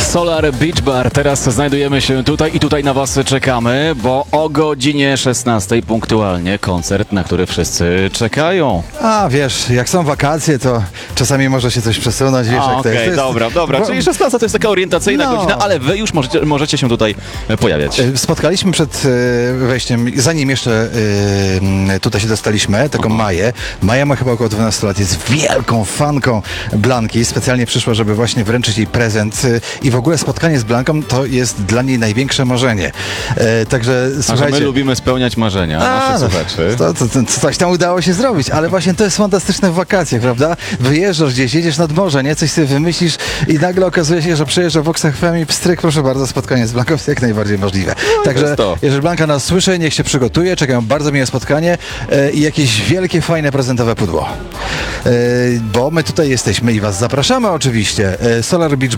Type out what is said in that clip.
Solar Beach Bar. Teraz znajdujemy się tutaj i tutaj na was czekamy, bo o godzinie 16 punktualnie koncert, na który wszyscy czekają. A wiesz, jak są wakacje, to czasami może się coś przesunąć, wiesz jak to Okej, jest. dobra. Czyli 16 to jest taka orientacyjna No. godzina, ale wy już możecie się tutaj pojawiać. Spotkaliśmy przed wejściem, zanim jeszcze tutaj się dostaliśmy, taką Maję. Maja ma chyba około 12 lat, jest wielką fanką Blanki. Specjalnie przyszła, żeby właśnie wręczyć jej prezent i w ogóle spotkanie z Blanką to jest dla niej największe marzenie. Także A że słuchajcie... my lubimy spełniać marzenia naszych słuchaczy. Coś tam udało się zrobić, ale właśnie to jest fantastyczne w wakacjach, prawda? Wyjeżdżasz gdzieś, jedziesz nad morze, nie? Coś sobie wymyślisz i nagle okazuje się, że przyjeżdża w Voxach FM i pstryk, proszę bardzo, spotkanie z Blanką jest jak najbardziej możliwe. Także jeżeli Blanka nas słyszy, niech się przygotuje, czekają bardzo miłe spotkanie i jakieś wielkie, fajne prezentowe pudło. Bo my tutaj jesteśmy i was zapraszamy oczywiście. Solar Beach